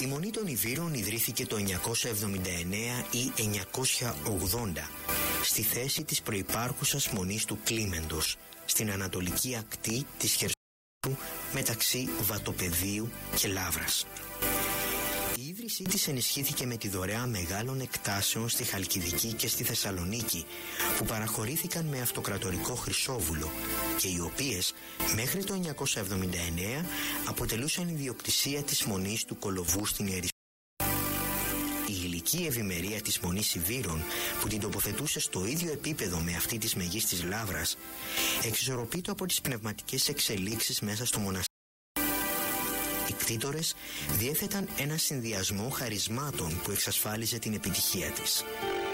Η Μονή των Ιβύρων ιδρύθηκε το 979 ή 980 στη θέση της προϋπάρχουσας Μονής του Κλίμεντος, στην ανατολική ακτή της Χερσονήσου μεταξύ Βατοπεδίου και Λαύρας. Η ίδρυσή της ενισχύθηκε με τη δωρεά μεγάλων εκτάσεων στη Χαλκιδική και στη Θεσσαλονίκη, που παραχωρήθηκαν με αυτοκρατορικό χρυσόβουλο και οι οποίες μέχρι το 979 αποτελούσαν ιδιοκτησία της Μονής του Κολοβού στην Ερυθρέα. Η υλική ευημερία της Μονής Ιβύρων, που την τοποθετούσε στο ίδιο επίπεδο με αυτή της Μεγίστης Λαύρας, εξισορροπείται από τις πνευματικές εξελίξεις μέσα στο μοναστήρι. Οι κτήτορες διέθεταν ένα συνδυασμό χαρισμάτων που εξασφάλιζε την επιτυχία της.